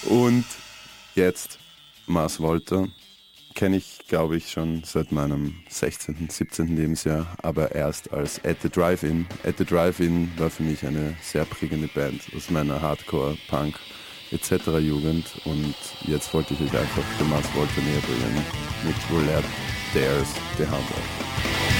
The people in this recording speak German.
Und jetzt Mars Volta. Kenne ich, glaube ich, schon seit meinem 16., 17. Lebensjahr, aber erst als At the Drive-In. At the Drive-In war für mich eine sehr prägende Band aus meiner Hardcore, Punk etc. Jugend und jetzt wollte ich euch einfach den Mars Volta näher bringen mit Roulette Dares the Hamburg.